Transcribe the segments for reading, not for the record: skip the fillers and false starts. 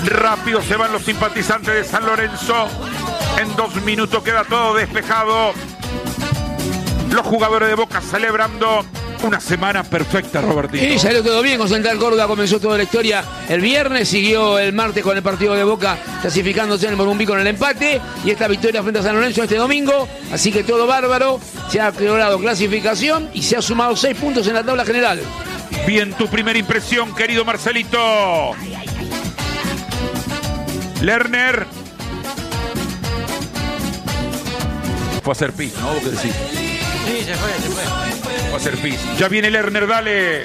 Rápido se van los simpatizantes de San Lorenzo. En 2 minutos queda todo despejado. Los jugadores de Boca celebrando una semana perfecta, Robertito. Sí, salió todo bien con Central Córdoba, comenzó toda la historia el viernes, siguió el martes con el partido de Boca, clasificándose en el Morumbí con el empate, y esta victoria frente a San Lorenzo este domingo, así que todo bárbaro, se ha logrado clasificación y se ha sumado 6 puntos en la tabla general. Bien, tu primera impresión, querido Marcelito. Lerner. Fue a hacer pis, ¿no? ¿Vos qué decís? Sí, se fue. Fue a hacer pis. Ya viene Lerner, dale.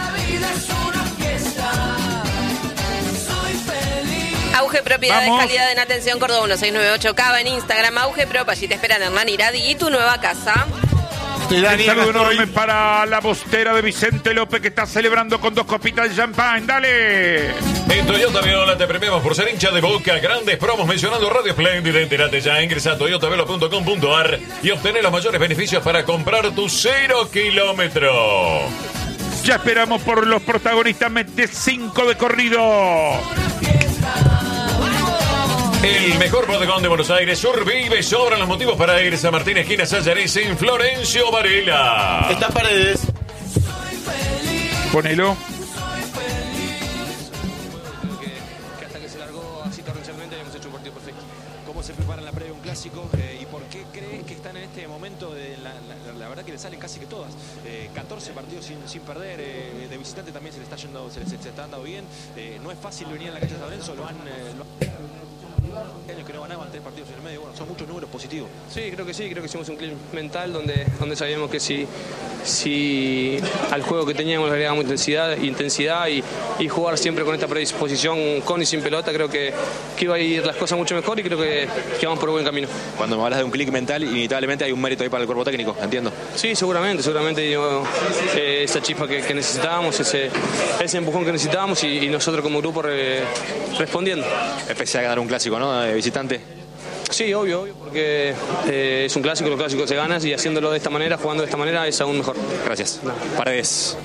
Auge Propiedades, Vamos. calidad en atención, Córdoba 1698 Cava en Instagram, Auge Prop, allí te esperan Hernán Iradi y tu nueva casa. Un saludo enorme para la bostera de Vicente López, que está celebrando con 2 copitas de champán. Dale. En Toyota Viola te premiamos por ser hincha de Boca. Grandes promos mencionando Radio Espléndida. Entérate ya, ingresa a toyotaveola.com.ar y obtener los mayores beneficios para comprar tu 0 kilómetro. Ya esperamos por los protagonistas. Mete 5 de corrido. El mejor bodegón de Buenos Aires, Survive, sobran los motivos para irse a Martín Esquina Sayares en Florencio Varela. Está Paredes. Ponelo. Que hasta que se largó así torrencialmente habíamos hecho un partido perfecto. ¿Cómo se prepara la previa de un clásico? ¿Y por qué creen que están en este momento? La verdad que le salen casi que todas. 14 partidos sin perder. De visitante también se le está yendo, se está dando bien. No es fácil venir a la cancha de San Lorenzo. Lo han años que no ganaban 3 partidos en el medio. Bueno, son muchos números positivos. Sí, creo que hicimos un clip mental donde sabíamos que si al juego que teníamos le agregamos intensidad y jugar siempre con esta predisposición con y sin pelota, creo que iba a ir las cosas mucho mejor y creo que vamos por buen camino. Cuando me hablas de un clic mental, inevitablemente hay un mérito ahí para el cuerpo técnico, entiendo. Sí, seguramente esa chispa que necesitábamos, ese empujón que necesitábamos y nosotros como grupo respondiendo. Especial ganar un clásico, ¿no? De visitante. Sí, obvio, porque es un clásico, los clásicos se ganan y haciéndolo de esta manera, jugando de esta manera es aún mejor. Gracias. No. Paredes.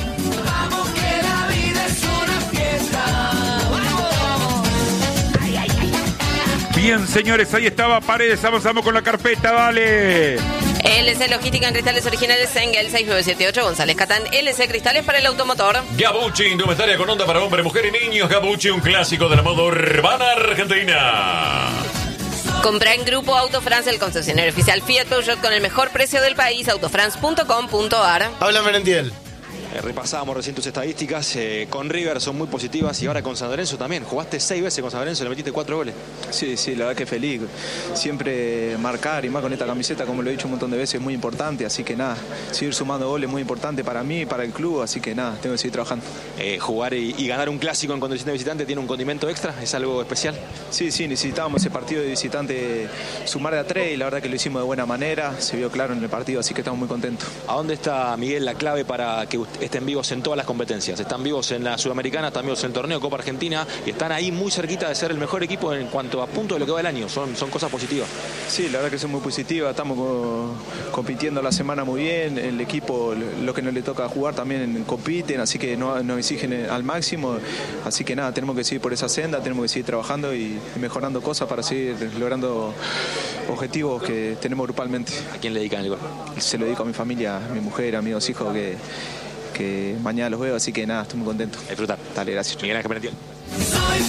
Bien, señores, ahí estaba Paredes. Avanzamos con la carpeta, dale. LC Logística en cristales originales Engel 6978 González Catán. LC Cristales para el automotor. Gabucci, indumentaria con onda para hombre, mujer y niños. Gabucci, un clásico de la moda urbana argentina. Compra en Grupo Autofrance, el concesionario oficial Fiat Peugeot con el mejor precio del país. Autofrance.com.ar. Habla Merentiel. Repasábamos recién tus estadísticas. Con River son muy positivas y ahora con San Lorenzo también. Jugaste 6 veces con San Lorenzo, le metiste 4 goles. Sí, la verdad que feliz. Siempre marcar y más con esta camiseta, como lo he dicho un montón de veces, es muy importante. Así que nada, seguir sumando goles es muy importante para mí y para el club. Así que nada, tengo que seguir trabajando. Jugar y ganar un clásico en condición de visitante tiene un condimento extra, ¿es algo especial? Sí, necesitábamos ese partido de visitante sumar de a 3 y la verdad que lo hicimos de buena manera. Se vio claro en el partido, así que estamos muy contentos. ¿A dónde está, Miguel, la clave para que estén vivos en todas las competencias? Están vivos en la Sudamericana, están vivos en el torneo Copa Argentina y están ahí muy cerquita de ser el mejor equipo en cuanto a puntos de lo que va del año. Son cosas positivas. Sí, la verdad que son muy positivas. Estamos compitiendo la semana muy bien. El equipo, lo que no le toca jugar, también compiten, así que nos exigen al máximo. Así que nada, tenemos que seguir por esa senda, tenemos que seguir trabajando y mejorando cosas para seguir logrando objetivos que tenemos grupalmente. ¿A quién le dedican el gol? Se lo dedico a mi familia, a mi mujer, a mis 2 hijos que mañana los veo, así que nada, estoy muy contento. A disfrutar. Dale, gracias. Miguel Ángel Merentiel. Soy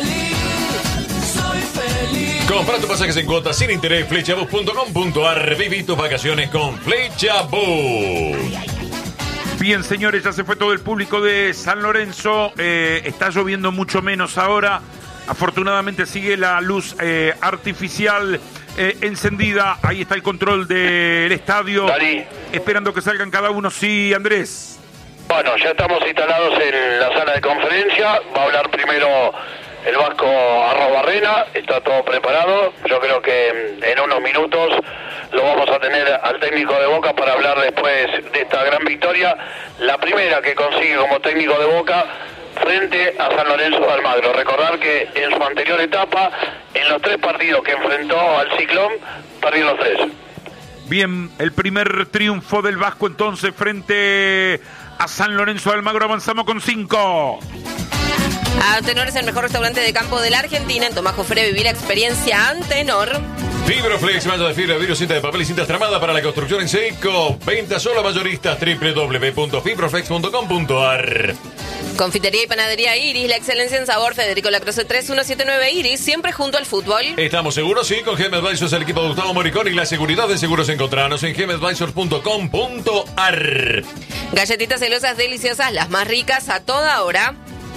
feliz. Compra tus pasajes en cuotas sin interés, flechabus.com.ar. Viví tus vacaciones con Flechabus. Bien, señores, ya se fue todo el público de San Lorenzo. Está lloviendo mucho menos ahora. Afortunadamente sigue la luz artificial encendida. Ahí está el control del estadio. Dani. Esperando que salgan cada uno. Sí, Andrés. Bueno, ya estamos instalados en la sala de conferencia. Va a hablar primero el Vasco Arrobarrena. Está todo preparado. Yo creo que en unos minutos lo vamos a tener al técnico de Boca para hablar después de esta gran victoria. La primera que consigue como técnico de Boca frente a San Lorenzo de Almagro. Recordar que en su anterior etapa, en los 3 partidos que enfrentó al Ciclón, perdió los 3. Bien, el primer triunfo del Vasco entonces frente a San Lorenzo de Almagro. Avanzamos con 5. Antenor es el mejor restaurante de campo de la Argentina. En Tomás Jofre viví la experiencia Antenor. Fibroflex, malla de fibra, vidrio, cinta de papel y cintas tramada para la construcción en seco. Venta solo a mayoristas. www.fibroflex.com.ar. Confitería y panadería Iris, la excelencia en sabor. Federico Lacroze 3179 Iris, siempre junto al fútbol. Estamos seguros, sí, con GM Advisors, el equipo de Gustavo Moricón y la seguridad de seguros. Encontranos en gmadvisors.com.ar. Galletitas celosas deliciosas, las más ricas a toda hora.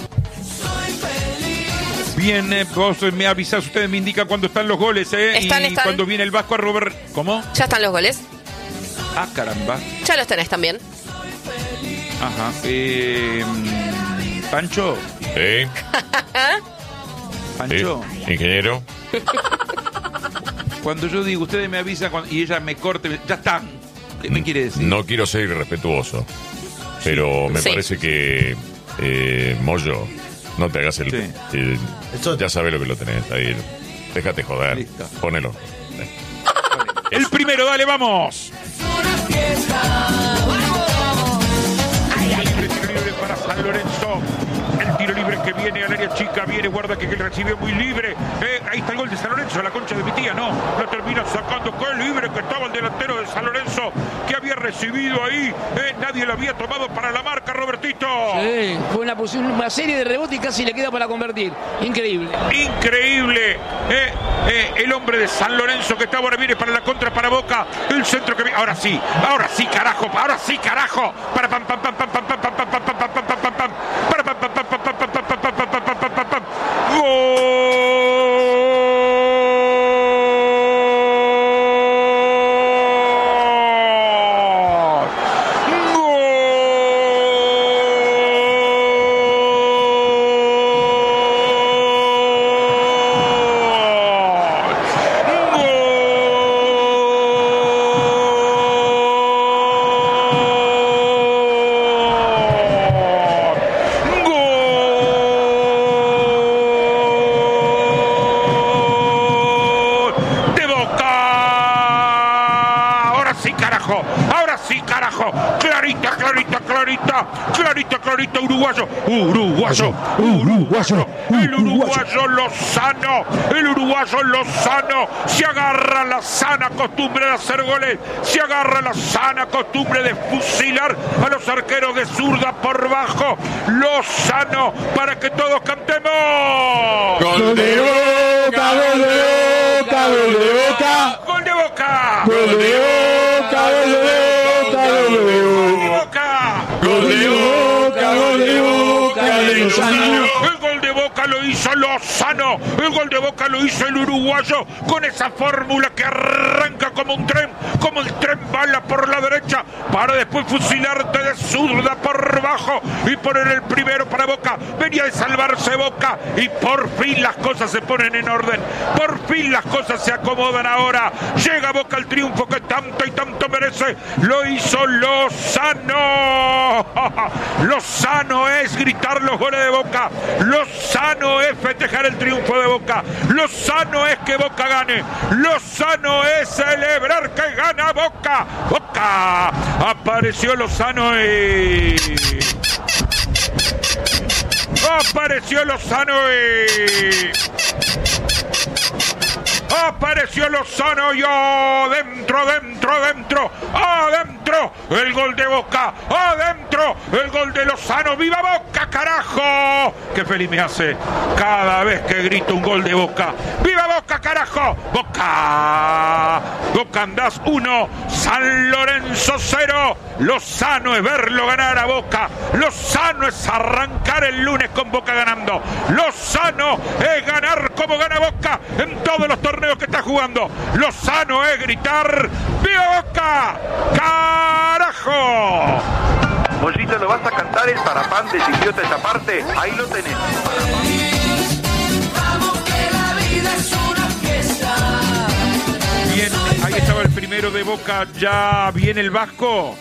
Bien, vos me avisás, ustedes me indican cuándo están los goles, Están. cuando viene el Vasco a Robert. ¿Cómo? Ya están los goles. Ah, caramba. Ya los tenés también. Ajá. Pancho. Sí. Pancho. Sí. Ingeniero. Cuando yo digo, ustedes me avisan y ella me corte, ya están. ¿Qué me quiere decir? No quiero ser irrespetuoso, pero me parece que Moyo, no te hagas el ya sabes lo que lo tenés ahí. Déjate joder. Listo. Ponelo. El primero, dale, vamos. Tiro libre para San Lorenzo. El tiro libre que viene al área chica, viene, guarda que recibe muy libre. Ahí está el gol de San Lorenzo, la concha de mi tía, no. Lo termina sacando, qué libre que estaba el delantero de San Lorenzo, que había recibido ahí. Nadie lo había tomado para la marca, Robertito. Sí, fue una serie de rebotes y casi le queda para convertir. Increíble. Increíble. El hombre de San Lorenzo que está ahora viene para la contra para Boca. El centro que viene. Ahora sí, carajo. Para pam pam pam pam pam pam pam pam pam pam pam pam pam pam. Para pam pam pam pam pam pam pam pam pam pam pam pam pam. ¡Gol! Clarita, uruguayo. El uruguayo Lozano se agarra la sana costumbre de hacer goles, se agarra la sana costumbre de fusilar a los arqueros de zurda por bajo. Lozano, para que todos cantemos. Gol de Boca, gol de Boca, gol de Boca. Gol de Boca. Gol de Boca, gol de Boca, gol de Boca. Gol de Boca, gol de Boca, de Lozano. El gol de Boca lo hizo Lozano. El gol de Boca lo hizo el uruguayo con esa fórmula que arranca como un tren, como el tren bala por la derecha para después fusilarte de zurda por bajo y poner el primero para Boca. Venía de salvarse Boca y por fin las cosas se ponen en orden. Por fin las cosas se acomodan ahora. Llega Boca al triunfo que tanto y tanto merece. Lo hizo Lozano. Lozano es gritar los goles de Boca. Lozano es festejar el triunfo de Boca. Lozano es que Boca gane. Lozano es celebrar que gana Boca. Boca. Apareció Lozano y... Apareció Lozano y adentro, el gol de Boca, adentro, el gol de Lozano. ¡Viva Boca, carajo! ¡Qué feliz me hace cada vez que grito un gol de Boca! ¡Viva Boca, carajo! ¡Boca! Boca andás 1, San Lorenzo 0. Lozano es verlo ganar a Boca. Lozano es arrancar el lunes con Boca ganando. Lozano es ganar como gana Boca en todos los torneos que está jugando. Lozano es gritar ¡viva Boca! ¡Carajo! Mollito, ¿lo vas a cantar el parapante si idiota esa parte? Ahí lo tenés. Bien, ahí estaba el primero de Boca. Ya viene el Vasco.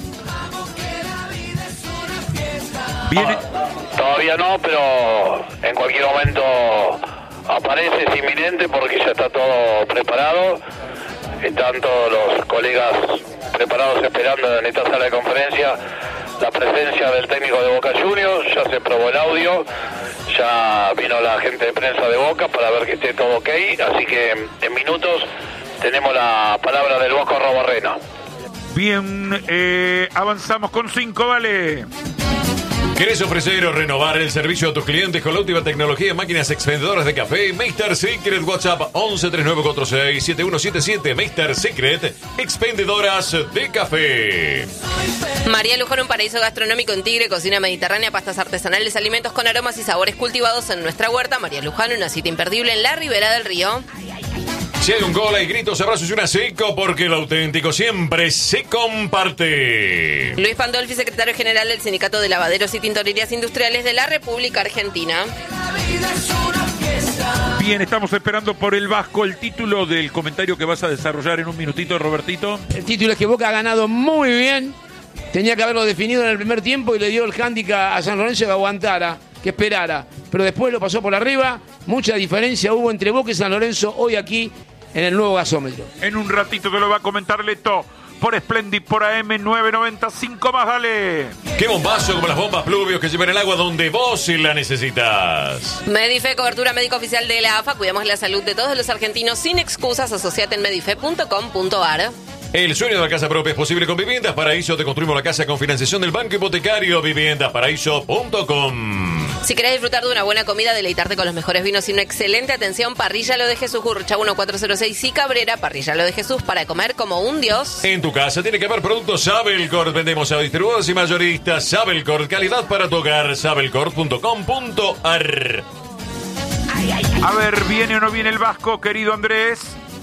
Viene. Todavía no, pero en cualquier momento aparece, es inminente porque ya está todo preparado. Están todos los colegas preparados esperando en esta sala de conferencia la presencia del técnico de Boca Juniors. Ya se probó el audio, ya vino la gente de prensa de Boca para ver que esté todo ok, así que en minutos tenemos la palabra del Vasco Arrobarrena. Bien, avanzamos con 5, dale. ¿Querés ofrecer o renovar el servicio a tus clientes con la última tecnología en máquinas expendedoras de café? Mr. Secret, WhatsApp 1139467177. Mr. Secret, expendedoras de café. María Luján, un paraíso gastronómico en Tigre, cocina mediterránea, pastas artesanales, alimentos con aromas y sabores cultivados en nuestra huerta. María Luján, una cita imperdible en la ribera del río. Si hay un gol, hay gritos, abrazos y una seco, porque lo auténtico siempre se comparte. Luis Pandolfi, secretario general del Sindicato de Lavaderos y Tintorerías Industriales de la República Argentina. Bien, estamos esperando por el Vasco el título del comentario que vas a desarrollar en un minutito, Robertito. El título es que Boca ha ganado muy bien. Tenía que haberlo definido en el primer tiempo y le dio el hándicap a San Lorenzo que aguantara, que esperara. Pero después lo pasó por arriba. Mucha diferencia hubo entre Boca y San Lorenzo hoy aquí en el nuevo gasómetro. En un ratito te lo va a comentar Leto por Splendid, por AM 995 más, dale. ¡Qué bombazo como las bombas Pluvios que llevan el agua donde vos la necesitas! Medife, cobertura médica oficial de la AFA. Cuidamos la salud de todos los argentinos sin excusas. Asociate en medife.com.ar. El sueño de la casa propia es posible con Viviendas Paraíso. Te construimos la casa con financiación del Banco Hipotecario. Viviendasparaíso.com. Si querés disfrutar de una buena comida, deleitarte con los mejores vinos y una excelente atención, Parrilla Lo de Jesús, Gurrucha 1406 y Cabrera. Parrilla Lo de Jesús, para comer como un dios. En tu casa tiene que haber productos Sabelcord. Vendemos a distribuidores y mayoristas. Sabelcord, calidad para tu hogar. Sabelcord.com.ar. A ver, ¿viene o no viene el Vasco, querido Andrés?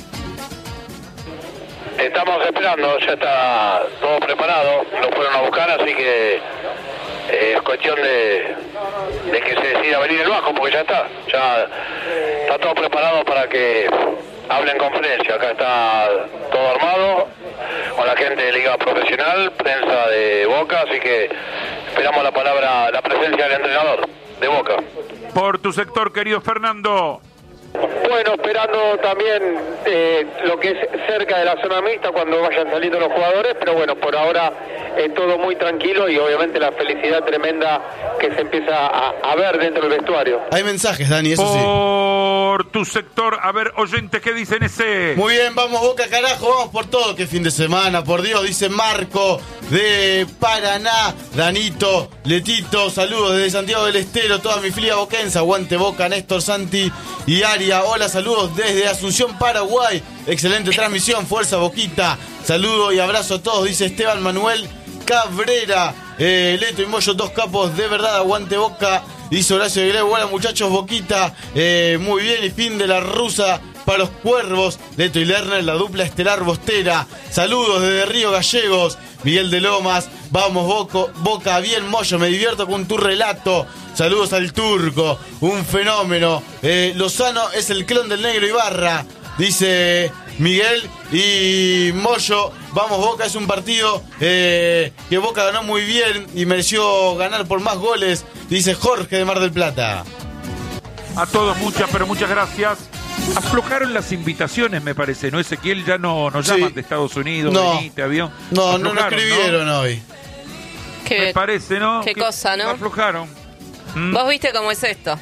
Estamos esperando, ya está todo preparado, lo fueron a buscar, así que es cuestión de que se decida venir el Vasco, porque ya está todo preparado para que hable en conferencia. Acá está todo armado, con la gente de Liga Profesional, prensa de Boca, así que esperamos la presencia del entrenador de Boca. Por tu sector, querido Fernando. Bueno, esperando también lo que es cerca de la zona mixta cuando vayan saliendo los jugadores, pero bueno, por ahora todo muy tranquilo y obviamente la felicidad tremenda que se empieza a ver dentro del vestuario. Hay mensajes, Dani, eso sí. Por tu sector, a ver, oyentes, ¿qué dicen ese? Muy bien, vamos Boca, carajo, vamos por todo, qué fin de semana, por Dios, dice Marco de Paraná, Danito, Letito, saludos desde Santiago del Estero, toda mi filia boquense, aguante Boca, Néstor, Santi y Aria, hola, saludos desde Asunción, Paraguay, excelente transmisión, fuerza Boquita, saludo y abrazo a todos, dice Esteban Manuel Cabrera, Leto y Moyo, dos capos, de verdad, aguante Boca, dice Horacio Aguilera, hola muchachos, Boquita, muy bien, y fin de la rusa para los cuervos, Leto y Lerner, la dupla estelar bostera, saludos desde Río Gallegos, Miguel de Lomas, vamos Boca, bien Moyo, me divierto con tu relato, saludos al Turco, un fenómeno, Lozano es el clon del Negro Ibarra, dice Miguel, y Moyo, vamos Boca, es un partido que Boca ganó muy bien y mereció ganar por más goles, dice Jorge de Mar del Plata. A todos muchas gracias. Aflojaron las invitaciones, me parece, ¿no? Ezequiel, ya no nos llaman de Estados Unidos, no, venite, avión. No escribieron, ¿no? Hoy. Me parece, ¿no? Qué cosa, ¿no? Aflojaron. ¿Vos viste cómo es esto?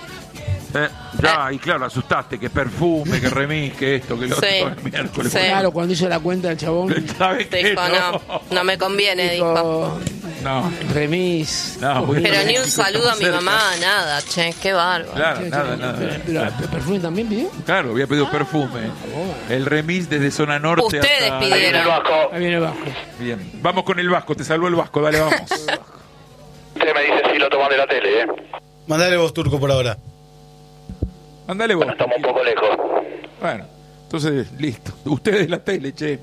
Y claro, asustaste, que perfume, que remis, que esto, que lo otro, el miércoles. Sí. Claro, cuando hizo la cuenta del chabón. Dijo, no me conviene, dijo. No. Remis. No, pero ni un saludo a mi mamá, nada, che, qué bárbaro. Claro, nada. Pero perfume también pidió. Claro, había pedido perfume. El remis desde zona norte. Ustedes hasta... pidieron. Ahí viene el Vasco. Bien, vamos con el Vasco, te salvó el Vasco, dale, vamos. Usted me dice si lo toman de la tele, Mandale vos, Turco, por ahora. Mándale vos. Bueno, estamos un poco lejos. Bueno, entonces, listo. Ustedes la tele, che.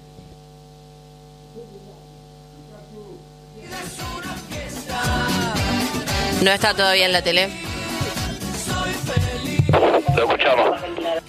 No está todavía en la tele. Lo escuchamos.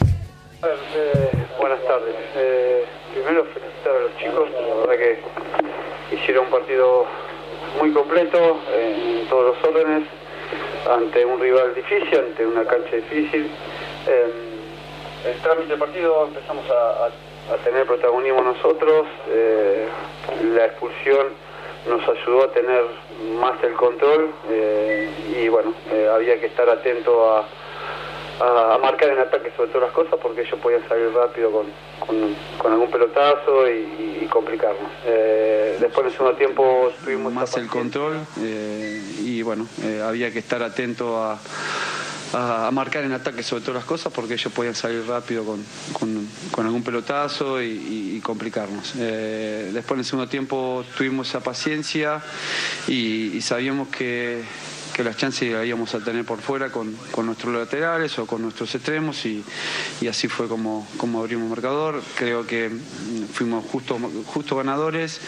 Buenas tardes. Primero felicitar a los chicos, la verdad que hicieron un partido muy completo en todos los órdenes, ante un rival difícil, ante una cancha difícil. El trámite del partido empezamos a tener protagonismo nosotros, la expulsión nos ayudó a tener más el control y bueno, había que estar atento a marcar en ataque sobre todas las cosas, porque ellos podían salir rápido con algún pelotazo y complicarnos. Después en el segundo tiempo tuvimos más el control y bueno, había que estar atento a marcar en ataque sobre todas las cosas, porque ellos podían salir rápido con algún pelotazo y complicarnos. Después en el segundo tiempo tuvimos esa paciencia y sabíamos que las chances las íbamos a tener por fuera con nuestros laterales o con nuestros extremos y así fue como abrimos el marcador. Creo que fuimos justo ganadores.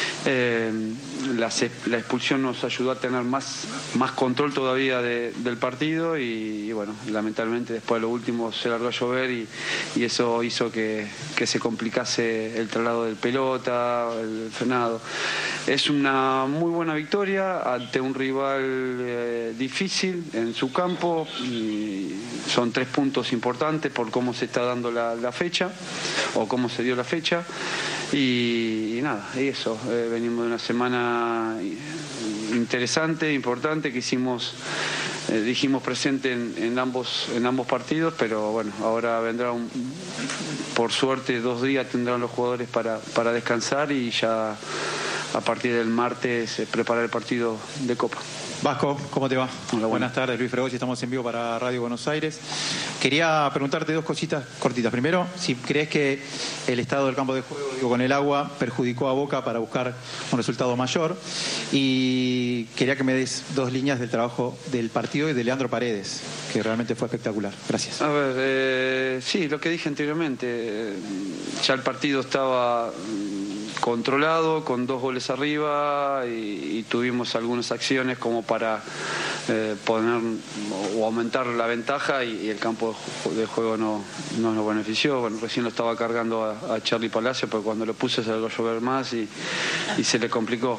La expulsión nos ayudó a tener más control todavía del partido y bueno, lamentablemente después de lo último se largó a llover y eso hizo que se complicase el traslado del pelota, el frenado. Es una muy buena victoria ante un rival difícil en su campo y son 3 puntos importantes por cómo se está dando la fecha o cómo se dio la fecha y nada, y eso, venimos de una semana interesante, importante, que dijimos presente en ambos partidos, pero bueno, ahora vendrá por suerte 2 días tendrán los jugadores para descansar y ya a partir del martes preparar el partido de Copa. Vasco, ¿cómo te va? Hola, buenas tardes, Luis Fregosi, estamos en vivo para Radio Buenos Aires. Quería preguntarte 2 cositas cortitas. Primero, si crees que el estado del campo de juego, con el agua, perjudicó a Boca para buscar un resultado mayor. Y quería que me des 2 líneas del trabajo del partido y de Leandro Paredes, que realmente fue espectacular. Gracias. A ver, sí, lo que dije anteriormente, ya el partido estaba controlado, con 2 goles arriba y tuvimos algunas acciones como para poner o aumentar la ventaja y el campo de juego no nos benefició. Bueno, recién lo estaba cargando a Charly Palacio, porque cuando lo puse se lo llover más y se le complicó.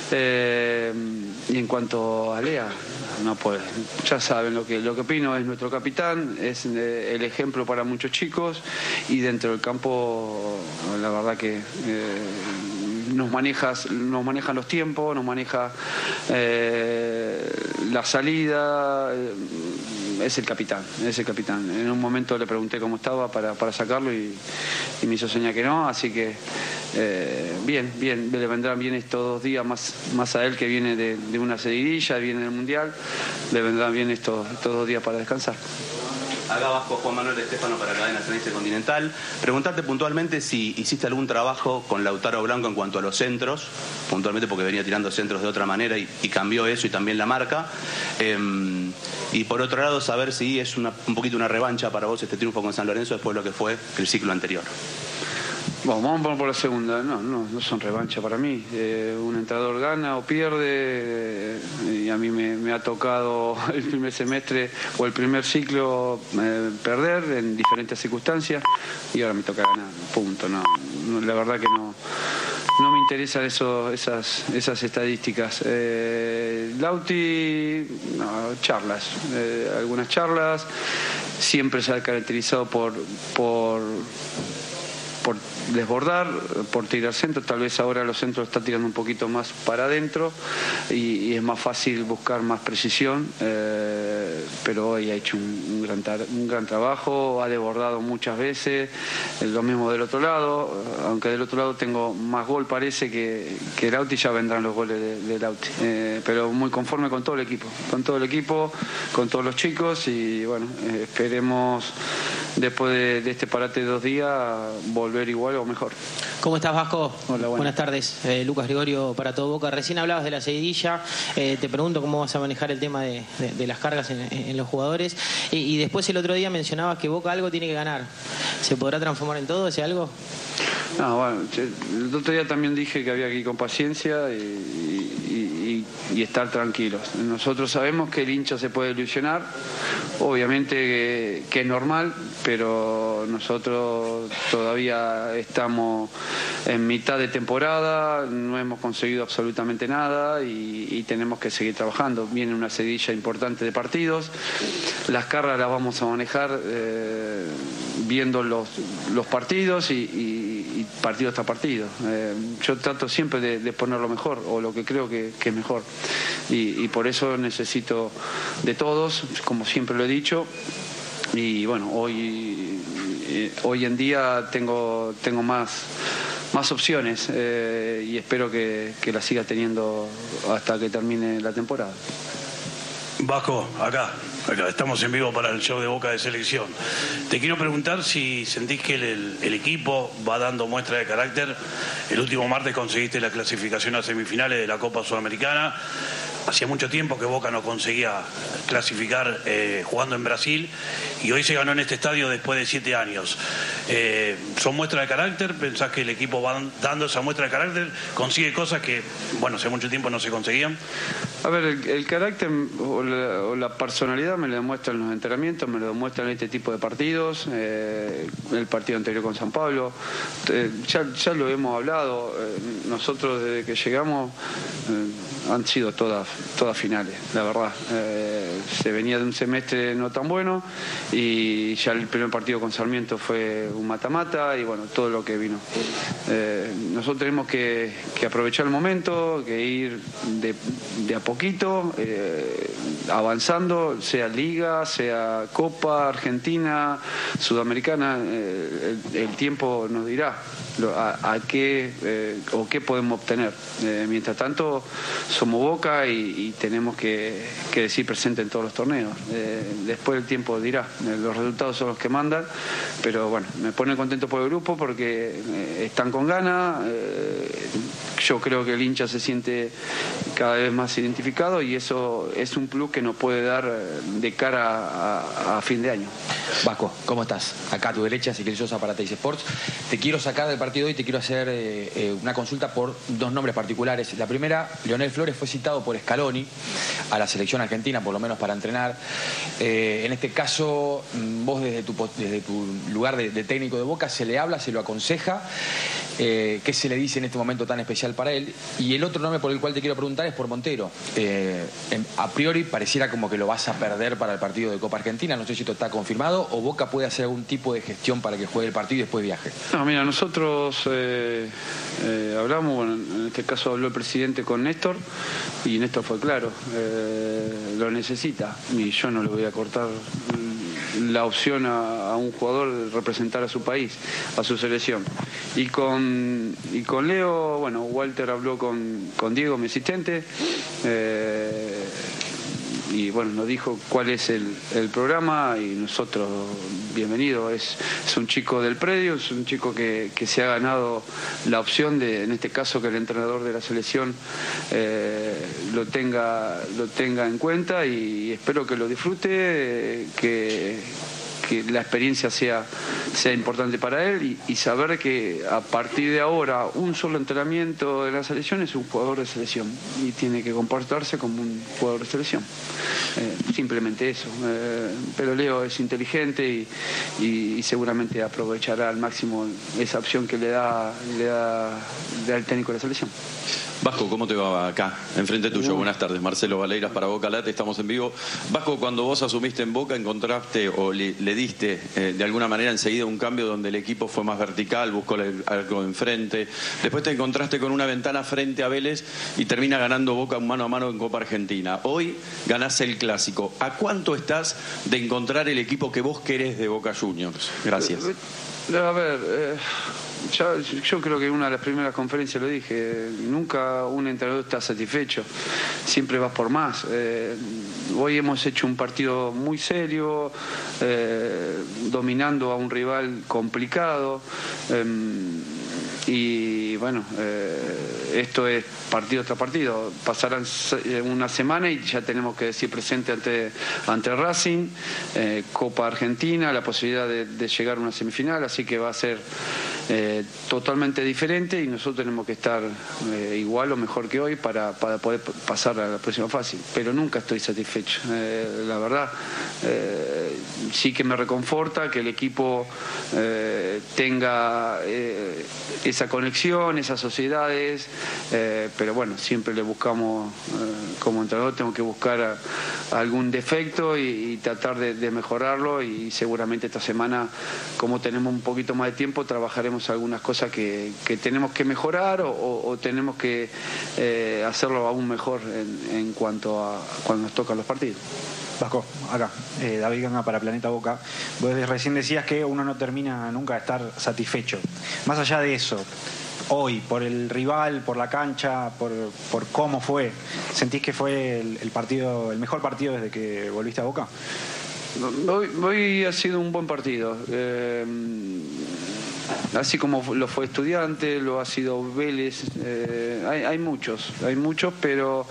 Y en cuanto a Lea, no puede. Ya saben lo que opino, es nuestro capitán, es el ejemplo para muchos chicos y dentro del campo la verdad que nos manejan los tiempos, nos maneja la salida, es el capitán. En un momento le pregunté cómo estaba para sacarlo y me hizo señal que no, así que bien, le vendrán bien estos 2 días más a él, que viene de una seguidilla, viene del Mundial, le vendrán bien estos 2 días para descansar. Acá Vasco, Juan Manuel Estefano para Cadena Ceneice Continental. Preguntarte puntualmente si hiciste algún trabajo con Lautaro Blanco en cuanto a los centros, puntualmente porque venía tirando centros de otra manera y cambió eso y también la marca. Y por otro lado, saber si es un poquito una revancha para vos este triunfo con San Lorenzo después de lo que fue el ciclo anterior. Bueno, vamos por la segunda. No son revancha para mí. Un entrenador gana o pierde y a mí me ha tocado el primer semestre o el primer ciclo perder en diferentes circunstancias y ahora me toca ganar. Punto. No, la verdad que no me interesan esas estadísticas. Lauti, charlas. Algunas charlas. Siempre se ha caracterizado por desbordar, por tirar centros. Tal vez ahora los centros están tirando un poquito más para adentro y es más fácil buscar más precisión, pero hoy ha hecho un gran trabajo, ha desbordado muchas veces. Lo mismo del otro lado, aunque del otro lado tengo más gol parece que Lauti, ya vendrán los goles de Lauti, pero muy conforme con todo el equipo, con todos los chicos y bueno, esperemos después de este parate de 2 días volver igual o mejor. ¿Cómo estás, Vasco? Hola, buenas tardes. Lucas Gregorio para Todo Boca. Recién hablabas de la seguidilla. Te pregunto cómo vas a manejar el tema de las cargas en los jugadores. Y después el otro día mencionabas que Boca algo tiene que ganar. ¿Se podrá transformar en todo ese algo? No, bueno, el otro día también dije que había que ir con paciencia y estar tranquilos. Nosotros sabemos que el hincha se puede ilusionar, obviamente que es normal, pero nosotros todavía estamos en mitad de temporada, no hemos conseguido absolutamente nada y tenemos que seguir trabajando. Viene una seguidilla importante de partidos, las cargas las vamos a manejar viendo los partidos y partido tras partido. Yo trato siempre de poner lo mejor o lo que creo que es mejor y por eso necesito de todos, como siempre lo he dicho, y bueno, hoy en día tengo más opciones y espero que las siga teniendo hasta que termine la temporada. Vasco, acá estamos en vivo para el show de Boca de Selección. Te quiero preguntar si sentís que el equipo va dando muestra de carácter. El último martes conseguiste la clasificación a semifinales de la Copa Sudamericana. Hacía mucho tiempo que Boca no conseguía clasificar jugando en Brasil y hoy se ganó en este estadio después de 7 años. ¿Son muestras de carácter? ¿Pensás que el equipo va dando esa muestra de carácter? ¿Consigue cosas que, bueno, hace mucho tiempo no se conseguían? A ver, el carácter o la personalidad me lo demuestran los entrenamientos, me lo demuestran este tipo de partidos, el partido anterior con San Pablo. Ya lo hemos hablado, nosotros desde que llegamos han sido todas finales, la verdad. Se venía de un semestre no tan bueno y ya el primer partido con Sarmiento fue un mata-mata y bueno, todo lo que vino. Nosotros tenemos que aprovechar el momento, que ir de a poquito, avanzando, sea Liga, sea Copa, Argentina, Sudamericana, el tiempo nos dirá a qué o qué podemos obtener. Mientras tanto, somos Boca y tenemos que decir presente en todos los torneos. Después el tiempo dirá, los resultados son los que mandan, pero bueno, me pone contento por el grupo porque están con ganas. Yo creo que el hincha se siente cada vez más identificado y eso es un plus que nos puede dar de cara a fin de año. Vasco, ¿cómo estás? Acá a tu derecha, Ezequiel Sosa para Teis Sports. Te quiero sacar del partido y te quiero hacer una consulta por 2 nombres particulares. La primera, Leonel Flores fue citado por Scaloni a la selección argentina, por lo menos para entrenar. En este caso, vos desde tu lugar de técnico de Boca, ¿se le habla, se lo aconseja? ¿Qué se le dice en este momento tan especial para él? Y el otro nombre por el cual te quiero preguntar es por Montero. A priori pareciera como que lo vas a perder para el partido de Copa Argentina. No sé si esto está confirmado o Boca puede hacer algún tipo de gestión para que juegue el partido y después viaje. No, mira, nosotros hablamos, bueno, en este caso habló el presidente con Néstor y Néstor fue claro, lo necesita y yo no le voy a cortar la opción a un jugador de representar a su país, a su selección. Y con Leo, bueno, Walter habló con Diego, mi asistente, y bueno, nos dijo cuál es el programa y nosotros, bienvenido, es un chico del predio, es un chico que se ha ganado la opción de, en este caso, que el entrenador de la selección lo tenga en cuenta y espero que lo disfrute, que la experiencia sea importante para él y saber que a partir de ahora un solo entrenamiento de la selección es un jugador de selección y tiene que comportarse como un jugador de selección. Simplemente eso. Pero Leo es inteligente y seguramente aprovechará al máximo esa opción que le da el técnico de la selección. Vasco, ¿cómo te va acá? Enfrente tuyo, buenas tardes. Marcelo Valeiras para Boca Late, estamos en vivo. Vasco, cuando vos asumiste en Boca, encontraste o le diste de alguna manera enseguida un cambio donde el equipo fue más vertical, buscó algo enfrente. Después te encontraste con una ventana frente a Vélez y termina ganando Boca mano a mano en Copa Argentina. Hoy ganás el Clásico. ¿A cuánto estás de encontrar el equipo que vos querés de Boca Juniors? Gracias. A ver, yo creo que en una de las primeras conferencias lo dije, nunca un entrenador está satisfecho, siempre vas por más. Hoy hemos hecho un partido muy serio, dominando a un rival complicado, y bueno, esto es partido tras partido. Pasarán una semana y ya tenemos que decir presente ante Racing, Copa Argentina, la posibilidad de llegar a una semifinal, así que va a ser totalmente diferente y nosotros tenemos que estar igual o mejor que hoy para poder pasar a la próxima fase, pero nunca estoy satisfecho, la verdad. Sí que me reconforta que el equipo tenga esa conexión, esas sociedades, pero bueno, siempre le buscamos, como entrenador tengo que buscar algún defecto y tratar de mejorarlo y seguramente esta semana, como tenemos un poquito más de tiempo, trabajaremos tenemos algunas cosas que tenemos que mejorar o tenemos que hacerlo aún mejor en cuanto a cuando nos tocan los partidos. Vasco, acá, David Ganga para Planeta Boca. Vos recién decías que uno no termina nunca de estar satisfecho. Más allá de eso, hoy, por el rival, por la cancha, por cómo fue, ¿sentís que fue el mejor partido desde que volviste a Boca? Hoy ha sido un buen partido. Así como lo fue Estudiante, lo ha sido Vélez, hay muchos, pero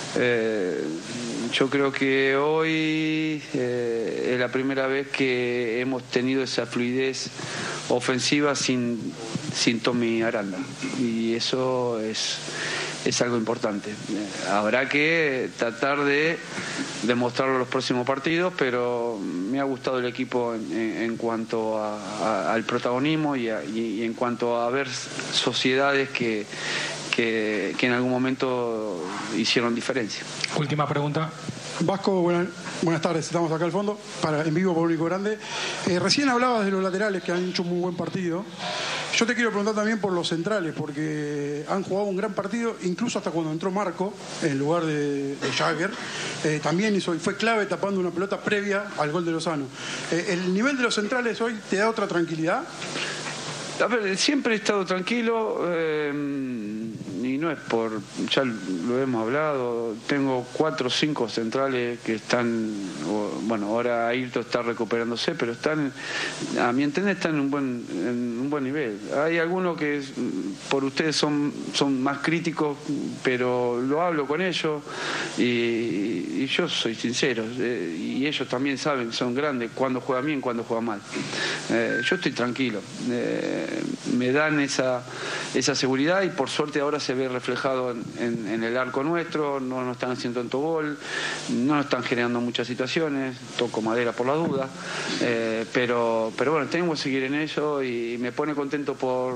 yo creo que hoy es la primera vez que hemos tenido esa fluidez ofensiva sin Tommy Aranda, y eso es algo importante. Habrá que tratar de demostrarlo en los próximos partidos, pero me ha gustado el equipo en cuanto al protagonismo y en cuanto a ver sociedades que en algún momento hicieron diferencia. Última pregunta. Vasco, buenas tardes, estamos acá al fondo, en vivo por Único Grande. Recién hablabas de los laterales que han hecho un muy buen partido. Yo te quiero preguntar también por los centrales, porque han jugado un gran partido, incluso hasta cuando entró Marco, en lugar de Jagger. También fue clave tapando una pelota previa al gol de Lozano. ¿El nivel de los centrales hoy te da otra tranquilidad? A ver, siempre he estado tranquilo, y no es ya lo hemos hablado, tengo 4 o 5 centrales que están, ahora Ayrton está recuperándose, pero a mi entender están en un buen nivel. Hay algunos que por ustedes son más críticos, pero lo hablo con ellos y yo soy sincero, y ellos también saben, son grandes, cuando juegan bien, cuando juegan mal. Yo estoy tranquilo. Me dan esa seguridad, y por suerte ahora se ve reflejado en el arco nuestro. No nos están haciendo tanto gol, no nos están generando muchas situaciones, toco madera por la duda, pero bueno, tengo que seguir en eso, y me pone contento por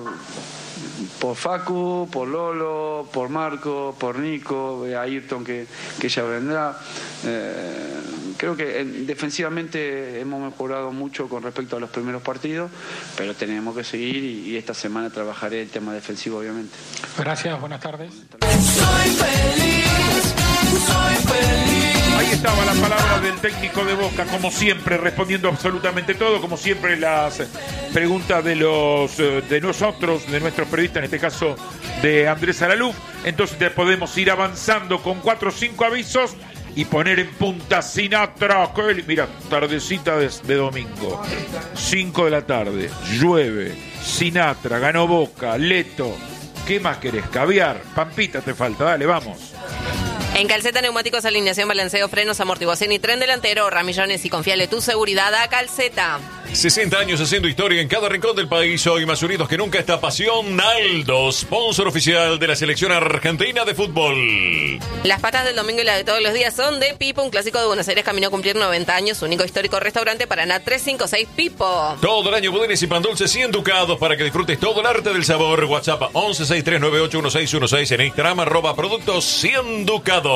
Facu, por Lolo, por Marco, por Nico, Ayrton que ya vendrá. Creo que defensivamente hemos mejorado mucho con respecto a los primeros partidos, pero tenemos que seguir, y esta semana trabajaré el tema defensivo, obviamente. Gracias, buenas tardes. Soy feliz. Ahí estaba la palabra del técnico de Boca, como siempre, respondiendo absolutamente todo, como siempre las preguntas de nosotros, de nuestros periodistas, en este caso de Andrés Araluf. Entonces te podemos ir avanzando con 4 o 5 avisos y poner en punta Sinatra. Mira, tardecita de domingo, 5 de la tarde, llueve, Sinatra, ganó Boca, Leto. ¿Qué más querés? Caviar, Pampita te falta, dale, vamos. En Calceta Neumáticos, alineación, balanceo, frenos, amortiguación y tren delantero. Ahorra millones y confiale tu seguridad a Calceta. 60 años haciendo historia en cada rincón del país. Hoy más unidos que nunca esta pasión. Naldo, sponsor oficial de la selección argentina de fútbol. Las patas del domingo y las de todos los días son de Pipo, un clásico de Buenos Aires, caminó a cumplir 90 años. Único histórico restaurante Paraná 356 Pipo. Todo el año bodegas y pan dulces y enducados para que disfrutes todo el arte del sabor. WhatsApp 1163981616, en Instagram @productos y enducados.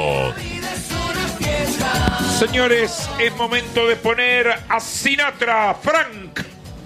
Señores, es momento de poner a Sinatra, Frank.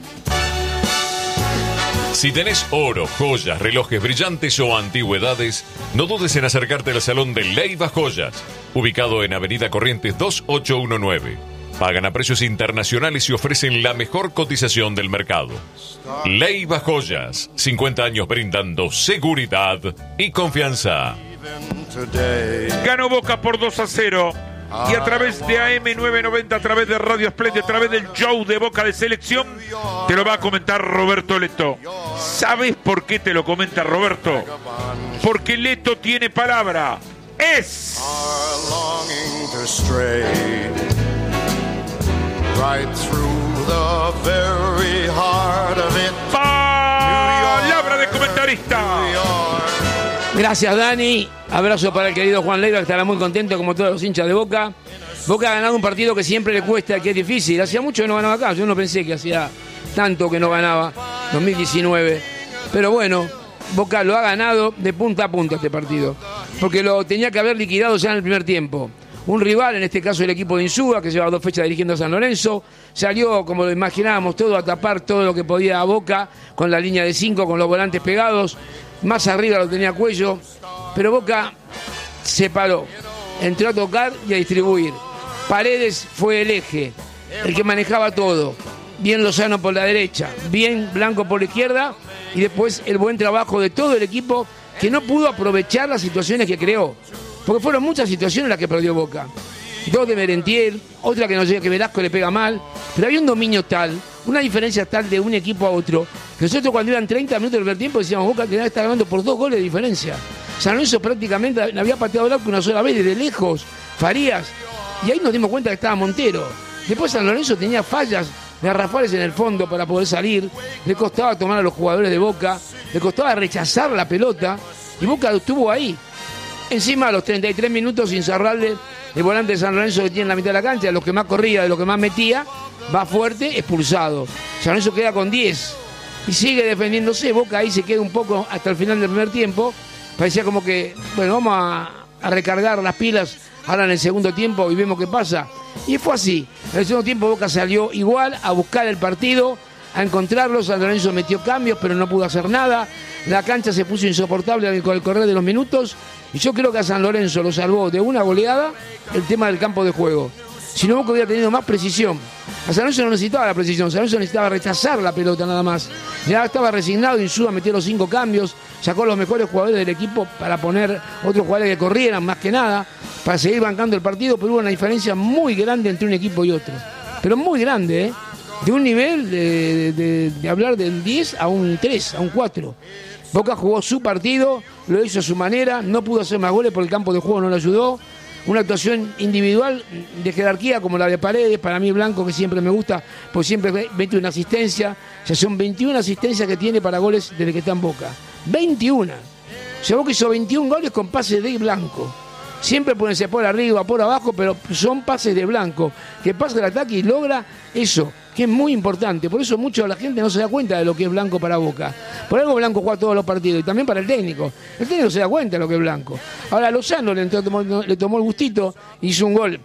Si tenés oro, joyas, relojes brillantes o antigüedades, no dudes en acercarte al Salón de Leiva Joyas, ubicado en Avenida Corrientes 2819. Pagan a precios internacionales y ofrecen la mejor cotización del mercado. Leiva Joyas, 50 años brindando seguridad y confianza. Ganó Boca por 2-0. Y a través de AM990, a través de Radio Splendid, a través del show de Boca de Selección, te lo va a comentar Roberto Leto. ¿Sabes por qué te lo comenta Roberto? Porque Leto tiene palabra. Es palabra de comentarista. Gracias, Dani. Abrazo para el querido Juan Leiva, que estará muy contento como todos los hinchas de Boca. Boca ha ganado un partido que siempre le cuesta, que es difícil. Hacía mucho que no ganaba acá. Yo no pensé que hacía tanto que no ganaba, 2019. Pero bueno, Boca lo ha ganado de punta a punta este partido. Porque lo tenía que haber liquidado ya en el primer tiempo. un rival, en este caso el equipo de Insúa, que lleva 2 fechas dirigiendo a San Lorenzo, salió, como lo imaginábamos todo, a tapar todo lo que podía a Boca, con la línea de 5, con los volantes pegados, más arriba lo tenía Cuello, pero Boca se paró, entró a tocar y a distribuir. Paredes fue el eje, el que manejaba todo, bien Lozano por la derecha, bien Blanco por la izquierda, y después el buen trabajo de todo el equipo, que no pudo aprovechar las situaciones que creó. Porque fueron muchas situaciones las que perdió Boca. 2 de Merentiel, otra que no llega, que Velasco le pega mal. Pero había un dominio tal, una diferencia tal de un equipo a otro, que nosotros cuando iban 30 minutos del primer tiempo decíamos, Boca tenía que estar ganando por 2 goles de diferencia. San Lorenzo prácticamente había pateado el arco una sola vez desde lejos, Farías. Y ahí nos dimos cuenta que estaba Montero. Después San Lorenzo tenía fallas garrafales en el fondo para poder salir. Le costaba tomar a los jugadores de Boca, le costaba rechazar la pelota. Y Boca estuvo ahí. Encima a los 33 minutos, Insaurralde, el volante de San Lorenzo que tiene en la mitad de la cancha, de lo que más corría, de lo que más metía, va fuerte, expulsado. San Lorenzo queda con 10 y sigue defendiéndose. Boca ahí se queda un poco hasta el final del primer tiempo. Parecía como que, bueno, vamos a recargar las pilas ahora en el segundo tiempo y vemos qué pasa. Y fue así. En el segundo tiempo Boca salió igual a buscar el partido, a encontrarlo. San Lorenzo metió cambios, pero no pudo hacer nada. La cancha se puso insoportable con el correr de los minutos. Y yo creo que a San Lorenzo lo salvó de una goleada el tema del campo de juego. Si no, Boca hubiera tenido más precisión. A San Lorenzo no necesitaba la precisión, San Lorenzo necesitaba rechazar la pelota nada más. Ya estaba resignado, Insúa metió los 5 cambios, sacó los mejores jugadores del equipo para poner otros jugadores que corrieran más que nada, para seguir bancando el partido, pero hubo una diferencia muy grande entre un equipo y otro. Pero muy grande, ¿eh? De un nivel de hablar del 10 a un 3, a un 4. Boca jugó su partido, lo hizo a su manera, no pudo hacer más goles porque el campo de juego no le ayudó. Una actuación individual de jerarquía como la de Paredes, para mí Blanco, que siempre me gusta, pues siempre mete una asistencia. O sea, son 21 asistencias que tiene para goles desde que está en Boca. 21. O sea, Boca hizo 21 goles con pases de Blanco. Siempre ponerse por arriba, por abajo, pero son pases de Blanco, que pasa el ataque y logra eso, que es muy importante. Por eso mucha la gente no se da cuenta de lo que es Blanco para Boca. Por algo Blanco juega todos los partidos, y también para el técnico. El técnico se da cuenta de lo que es Blanco. Ahora Lozano le tomó el gustito, hizo un gol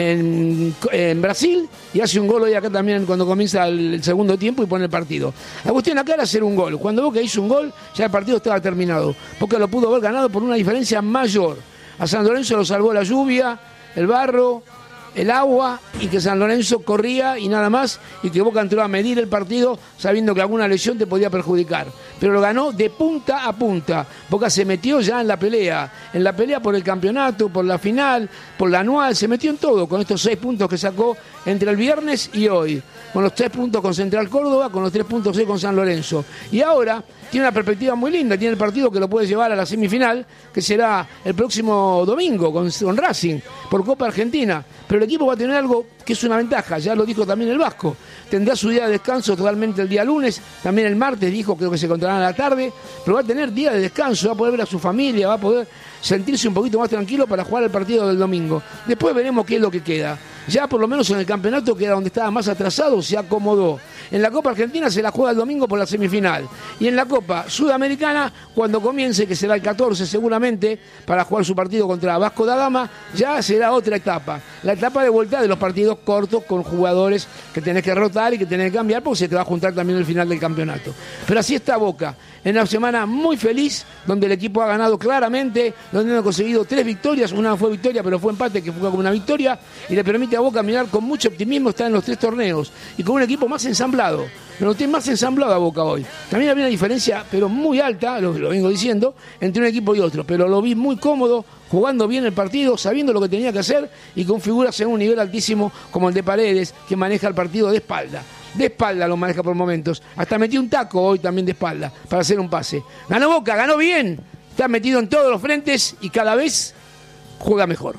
en Brasil, y hace un gol hoy acá también cuando comienza el segundo tiempo y pone el partido. La cuestión acá era hacer un gol. Cuando Boca hizo un gol, ya el partido estaba terminado. Boca lo pudo haber ganado por una diferencia mayor. A San Lorenzo lo salvó la lluvia, el barro, el agua, y que San Lorenzo corría y nada más, y que Boca entró a medir el partido sabiendo que alguna lesión te podía perjudicar. Pero lo ganó de punta a punta. Boca se metió ya en la pelea por el campeonato, por la final, por la anual, se metió en todo con estos 6 puntos que sacó entre el viernes y hoy. Con los 3 puntos con Central Córdoba, con los 3 puntos con San Lorenzo. Y ahora tiene una perspectiva muy linda, tiene el partido que lo puede llevar a la semifinal, que será el próximo domingo con Racing, por Copa Argentina. Pero el equipo va a tener algo que es una ventaja, ya lo dijo también el Vasco. Tendrá su día de descanso totalmente el día lunes, también el martes dijo, creo que se encontrarán a la tarde, pero va a tener día de descanso, va a poder ver a su familia, va a poder sentirse un poquito más tranquilo para jugar el partido del domingo. Después veremos qué es lo que queda. Ya por lo menos en el campeonato, que era donde estaba más atrasado, se acomodó. En la Copa Argentina se la juega el domingo por la semifinal. Y en la Copa Sudamericana, cuando comience, que será el 14 seguramente, para jugar su partido contra Vasco da Gama, ya será otra etapa. La etapa de vuelta de los partidos cortos con jugadores que tenés que rotar y que tenés que cambiar, porque se te va a juntar también el final del campeonato. Pero así está Boca, en una semana muy feliz, donde el equipo ha ganado claramente, donde han conseguido 3 victorias, una fue victoria, pero fue empate, que fue como una victoria, y le permite a Boca mirar con mucho optimismo, está en los 3 torneos, y con un equipo más ensamblado. Lo tiene más ensamblado a Boca hoy. También había una diferencia, pero muy alta, lo vengo diciendo, entre un equipo y otro, pero lo vi muy cómodo, jugando bien el partido, sabiendo lo que tenía que hacer, y con figuras en un nivel altísimo, como el de Paredes, que maneja el partido de espalda. De espalda lo maneja por momentos. Hasta metió un taco hoy también de espalda para hacer un pase. Ganó Boca, ganó bien. Está metido en todos los frentes y cada vez juega mejor.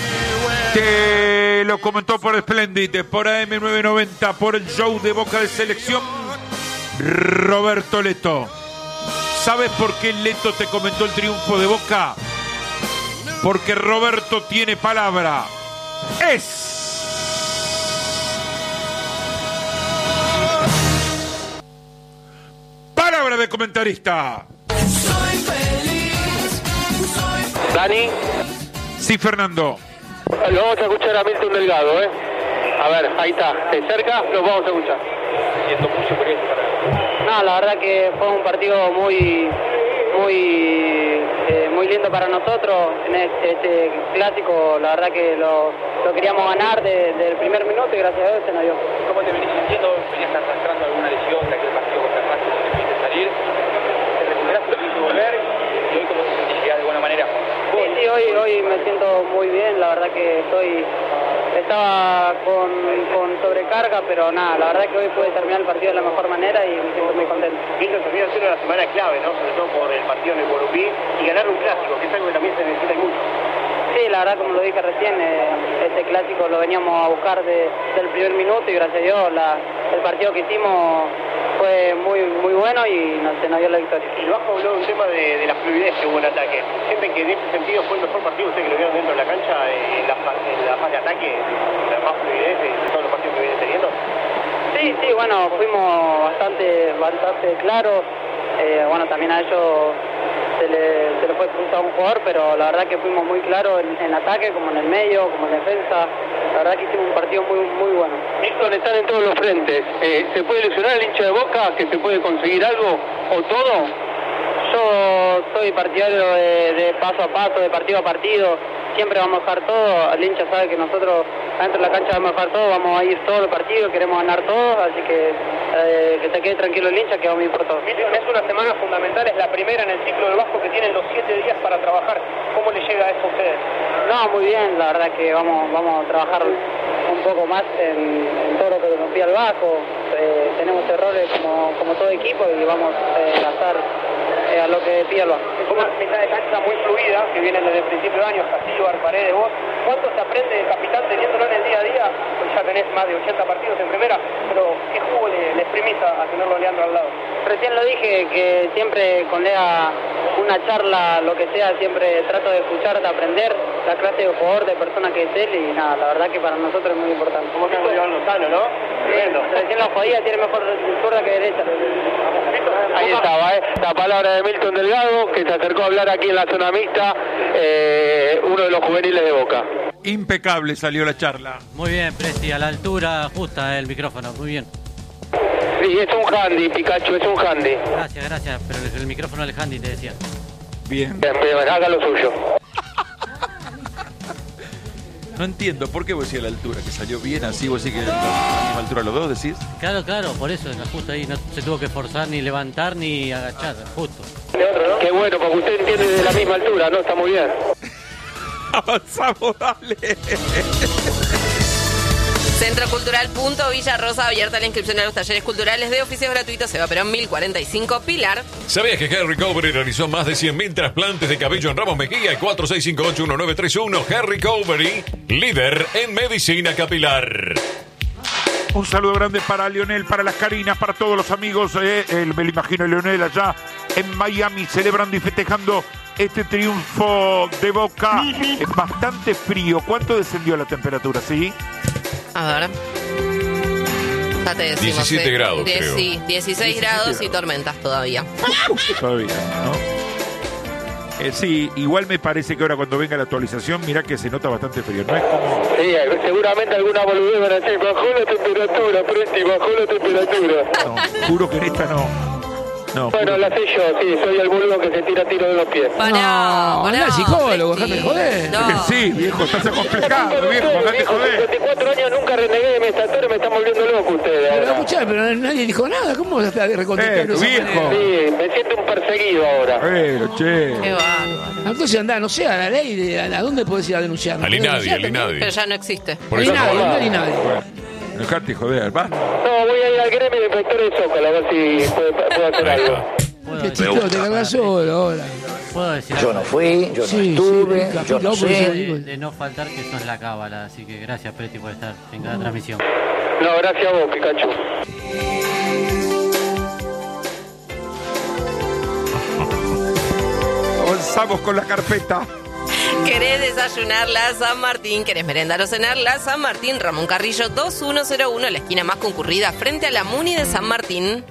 Te lo comentó por Splendid, por AM990, por el show de Boca de Selección, Roberto Leto. ¿Sabes por qué Leto te comentó el triunfo de Boca? Porque Roberto tiene palabra. Es palabra de comentarista. Dani. Sí, Fernando. Lo vamos a escuchar a Milton Delgado, ¿eh? A ver, ahí está, de cerca lo vamos a escuchar. Siento mucho por eso. No, la verdad que fue un partido muy lindo para nosotros en este clásico. La verdad que lo queríamos ganar desde el primer minuto y gracias a Dios se nos dio. ¿Cómo te venís sintiendo? ¿Venías arrastrando alguna lesión de aquel partido contra Racing que te pudiste salir? ¿Te recuperaste, pudiste volver? ¿Y hoy cómo te sentís ya de buena manera? Sí, hoy me siento muy bien. La verdad que estaba con sobrecarga, pero nada, la verdad que hoy pude terminar el partido de la mejor manera y me siento muy contento. Milton termina siendo una semana clave, ¿no? Sobre todo por el partido en el Morumbí y ganar un clásico, que es algo que también se necesita mucho. Sí, la verdad, como lo dije recién, este clásico lo veníamos a buscar desde el primer minuto y gracias a Dios el partido que hicimos fue muy bueno y se nos dio la victoria. Y lo habló de un tema de la fluidez que hubo en ataque. ¿Sienten que en ese sentido fue el mejor partido ustedes que lo vieron dentro de la cancha, en la fase de ataque, la más fluidez de todos los partidos que vienen teniendo? Sí, bueno, fuimos bastante claros. Bueno, también a ellos se le fue expulsado un jugador, pero la verdad que fuimos muy claros en ataque, como en el medio, como en defensa. La verdad que hicimos un partido muy bueno. Milton, están en todos los frentes. ¿Se puede ilusionar el hincha de Boca que se puede conseguir algo o todo? Yo soy partidario de paso a paso, de partido a partido. Siempre vamos a dejar todo. El hincha sabe que nosotros adentro de la cancha vamos a dejar todo, vamos a ir todos los partidos, queremos ganar todos, así que se quede tranquilo el hincha que vamos a ir por todo. Es una semana fundamental, es la primera en el ciclo del Vasco que tienen los 7 días para trabajar. ¿Cómo les llega eso a ustedes? No, muy bien, la verdad que vamos a trabajar un poco más en todo lo que nos pide el Vasco. Tenemos errores como todo equipo y vamos a estar a lo que pide el Vasco. Una mitad de cancha muy fluida que viene desde el principio de año, Castillo, Paredes, vos. ¿Cuánto se aprende del capitán teniéndolo en el día a día? Pues ya tenés más de 80 partidos en primera, pero ¿qué jugo le exprimís a tenerlo Leandro al lado? Recién lo dije, que siempre con Lea una charla, lo que sea, siempre trato de escuchar, de aprender la clase de jugador, de persona que es él y nada, la verdad que para nosotros es muy importante. ¿Cómo se llama Lozano, no? Tremendo. Recién lo jodía, tiene mejor zurda que derecha. Ahí estaba, la palabra de Milton Delgado, que se acercó a hablar aquí en la zona mixta, uno de los juveniles de Boca. Impecable salió la charla. Muy bien, Presti, a la altura justa el micrófono, muy bien. Sí, es un handy, Pikachu, es un handy. Gracias, pero el micrófono del handy te decía. Bien. Bien, haga lo suyo. No entiendo, ¿por qué vos decís a la altura? Que salió bien así, vos decís que a la misma altura los dos decís. Claro, por eso, justo ahí no se tuvo que forzar ni levantar ni agachar, justo. Qué bueno, porque usted entiende de la misma altura, ¿no? Está muy bien. Avanzamos, dale. Centro Cultural Punto Villa Rosa, abierta la inscripción a los talleres culturales de oficios gratuitos. Eva Perón 1045 Pilar. ¿Sabías que Harry Covery realizó más de 100.000 trasplantes de cabello en Ramos Mejía? 46581931. Harry Covery, líder en medicina capilar. Un saludo grande para Lionel, para las Carinas, para todos los amigos. Me lo imagino a Lionel allá en Miami celebrando y festejando este triunfo de Boca. Es bastante frío. ¿Cuánto descendió la temperatura, sí? A ver. Ya te decimos, 17 grados, creo. Sí, 16 grados y tormentas todavía. Todavía, ¿no? Sí, igual me parece que ahora cuando venga la actualización, mirá que se nota bastante frío. No es como... Sí, seguramente alguna boludez van a decir, bajó la temperatura, Presti, bajó la temperatura. No, juro que en esta no. No, bueno, la sé yo, sí, soy el boludo que se tira tiro de los pies. No, anda al psicólogo, dejate de joder. No. Sí, viejo, estás complicado, viejo, dejate de joder. 54 años nunca renegué de mi estatura, me están volviendo loco ustedes. Pero escuchá, pero nadie dijo nada, ¿cómo vas a estar recontestando eso? Viejo. Sí, me siento un perseguido ahora. Pero, che. Qué bárbaro. Entonces andá, no sé, a la ley, ¿a dónde podés ir a denunciar? Al INADI. Pero ya no existe. Por eso al INADI. Dejate de joder, va. No, voy a ir al gremio de inspectores de Zócalo, a ver si puedo hacer algo. Qué chistoso, te cargas solo ahora. ¿Puedo decir yo algo? no fui, yo no estuve, yo no sé. De no faltar, que eso es la cábala, así que gracias, Preti, por estar en cada transmisión. No, gracias a vos, Pikachu. Avanzamos con la carpeta. ¿Querés desayunar la San Martín? ¿Querés merendar o cenar la San Martín? Ramón Carrillo 2101, la esquina más concurrida frente a la Muni de San Martín.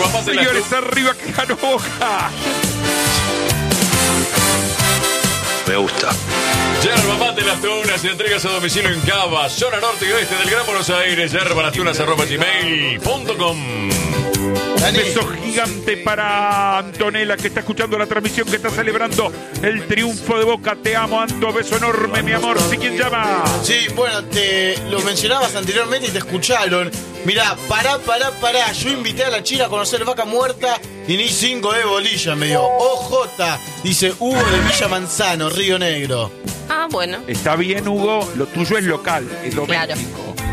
Señores, arriba que ganó Boca. Me gusta. Yerba Mate Las Tunas, entregas a domicilio en Cava, zona norte y oeste del Gran Buenos Aires. yerbalastunas@gmail.com. Un beso gigante para Antonella, que está escuchando la transmisión, que está celebrando el triunfo de Boca. Te amo, Ando. Beso enorme, mi amor. ¿Sí, quién llama? Sí, bueno, te lo mencionabas anteriormente y te escucharon. Mirá, pará. Yo invité a la China a conocer Vaca Muerta y ni 5 de bolilla me dio. OJ, dice Hugo de Villa Manzano, Río Negro. Ah, bueno. Está bien, Hugo. Lo tuyo es local, es doméstico. Claro.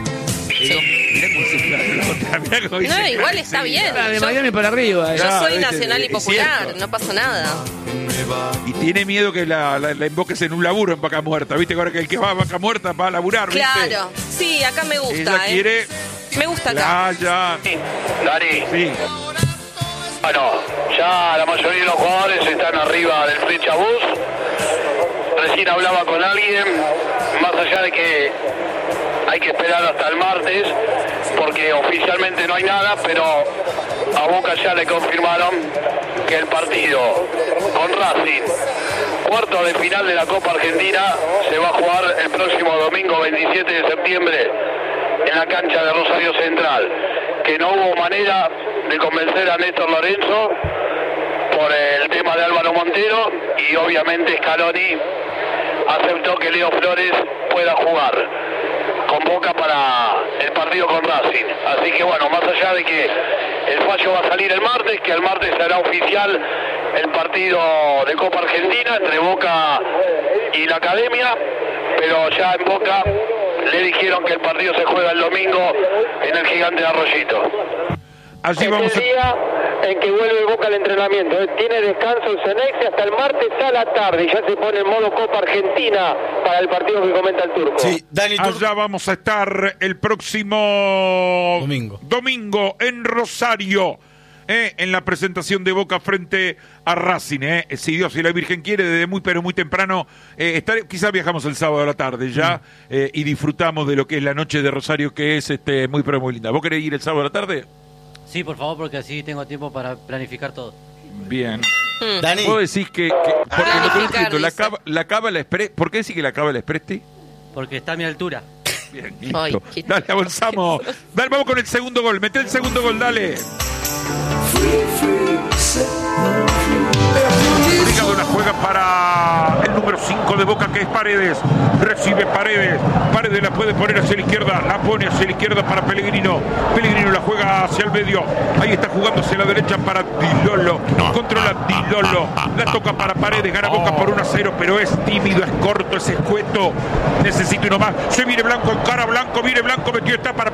No, igual está bien. De Miami para arriba. Yo Ya, soy ¿viste? nacional y Es popular, cierto. no pasa nada. Y tiene miedo que la invoques en un laburo en Vaca Muerta. ¿Viste? Ahora que el que va a Vaca Muerta va a laburar, ¿viste? Claro, sí, acá me gusta. Ella quiere Me gusta acá. playa. Dani. Sí. Bueno, ya la mayoría de los jugadores están arriba del Flechabús. Recién hablaba con alguien, más allá de que hay que esperar hasta el martes, porque oficialmente no hay nada, pero a Boca ya le confirmaron que el partido con Racing, cuarto de final de la Copa Argentina, se va a jugar el próximo domingo 27 de septiembre en la cancha de Rosario Central, que no hubo manera de convencer a Néstor Lorenzo por el tema de Álvaro Montero, y obviamente Scaloni aceptó que Leo Flores pueda jugar con Boca para el partido con Racing. Así que bueno, más allá de que el fallo va a salir el martes, que el martes será oficial el partido de Copa Argentina entre Boca y la Academia, pero ya en Boca le dijeron que el partido se juega el domingo en el Gigante de Arroyito. Allí vamos el día en que vuelve Boca al entrenamiento. Tiene descanso el Cenex hasta el martes a la tarde y ya se pone en modo Copa Argentina para el partido que comenta el Turco. Sí, Dani, allá vamos a estar el próximo domingo en Rosario, en la presentación de Boca frente a Racing. Si Dios y la Virgen quiere, desde muy pero muy temprano quizás viajamos el sábado a la tarde ya y disfrutamos de lo que es la noche de Rosario, que es muy pero muy linda. ¿Vos querés ir el sábado a la tarde? Sí, por favor, porque así tengo tiempo para planificar todo. Bien. Dani. ¿Vos decís que porque lo que no entiendo, la Cábala Express, ¿por qué decís que la Cábala Express? Porque está a mi altura. Bien, listo. Dale, avanzamos. Dale, vamos con el segundo gol. Mete el segundo gol, dale. Ricardo la juega para el número 5 de Boca, que es Paredes. Recibe Paredes. Paredes la puede poner hacia la izquierda. La pone hacia la izquierda para Pellegrino. Pellegrino la juega hacia el medio. Ahí está jugando hacia la derecha para Di Lolo. Controla Di Lolo. La toca para Paredes. Gana Boca por 1-0, pero es tímido, es corto, es escueto. Necesita uno más. Se viene Blanco, cara Blanco. Viene Blanco, metió esta para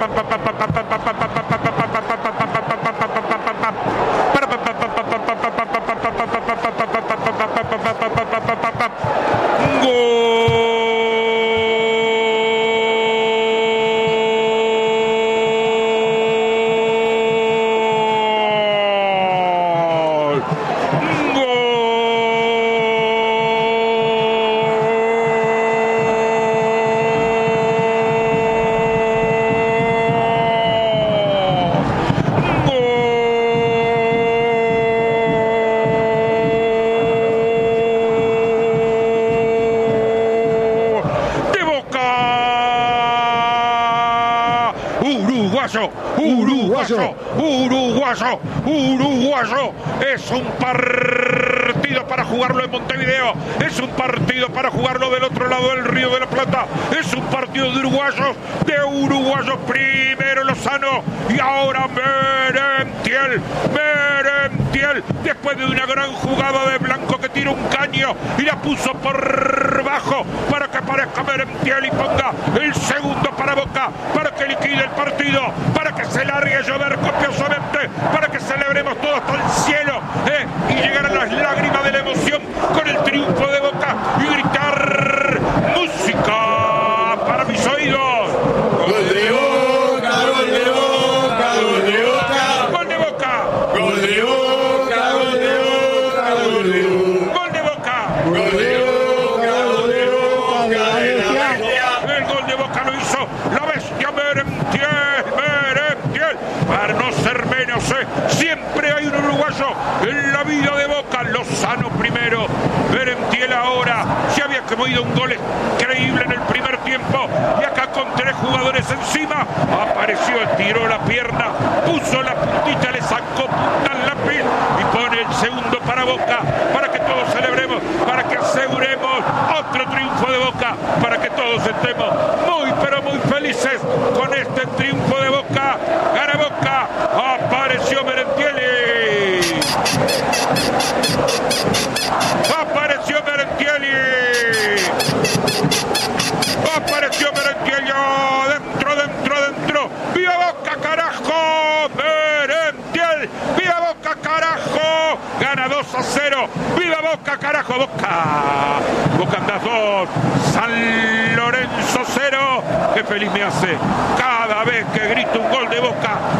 uruguayo, es un partido para jugarlo en Montevideo, es un partido para jugarlo del otro lado del Río de la Plata, es un partido de uruguayos, primero Lozano y ahora Merentiel, después de una gran jugada de Blanco que tira un caño y la puso por bajo para que aparezca Merentiel y ponga el segundo para Boca, para que liquide el partido, para que se largue a llover copiosamente, para que celebremos todos hasta el cielo y llegar a las lágrimas de la emoción con el triunfo de Boca y gritar música para mis oídos. Gol de Boca, gol de Boca, gol de Boca, gol de Boca, gol de Boca, gol de Boca, gol de Boca, gol de Boca, gol de Boca, gol de Boca, el gol de Boca lo hizo la bestia Merentiel, para no ser menos, siempre hay un uruguayo en la vida de Boca. Lozano primero, Merentiel ahora, se había que hemos ido un gol increíble en el primer tiempo. Y acá con 3 jugadores encima, apareció, estiró la pierna, puso la puntita, le sacó punta al lápiz y pone el segundo para Boca, para que todos celebremos, para que aseguremos otro triunfo de Boca, para que todos estemos muy pero muy felices con este triunfo de Boca. Gana Boca, apareció Merentieli. Apareció Merentieli. Apareció Merentieli. Dentro. ¡Viva Boca, carajo! Merentiel. ¡Viva Boca, carajo! Gana 2-0. ¡Viva Boca, carajo! Boca anda 2. San Lorenzo 0. ¡Qué feliz me hace! Cada vez que grito un gol de Boca,